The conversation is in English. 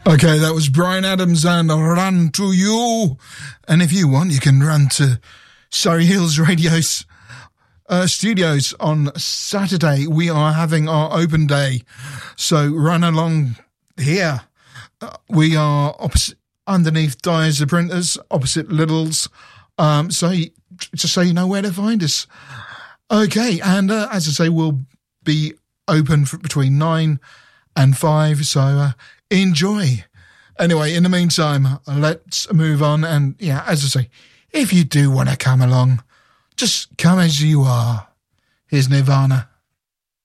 Okay, that was Bryan Adams and Run to You. And if you want, you can run to Surrey Hills Radio's studios on Saturday. We are having our open day, so run along here. We are opposite, underneath Dyers the Printers, opposite Lidl's. So just so you know where to find us. Okay, and as I say, we'll be open for between 9 and 5, so enjoy. Anyway, in the meantime, let's move on. And yeah, as I say, if you do want to come along, just come as you are. Here's Nirvana.